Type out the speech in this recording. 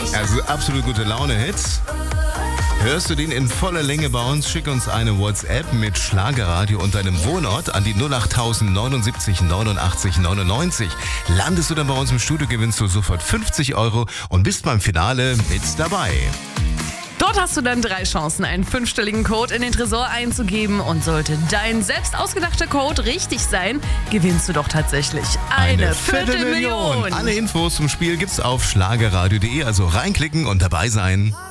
Also absolut gute Laune-Hits. Hörst du den in voller Länge bei uns? Schick uns eine WhatsApp mit Schlagerradio und deinem Wohnort an die 08000 79 89 99. Landest du dann bei uns im Studio, gewinnst du sofort 50 € und bist beim Finale mit dabei. Dort hast du dann 3 Chancen, einen 5-stelligen Code in den Tresor einzugeben. Und sollte dein selbst ausgedachter Code richtig sein, gewinnst du doch tatsächlich eine Viertelmillion. Alle Infos zum Spiel gibt's auf schlagerradio.de, also reinklicken und dabei sein.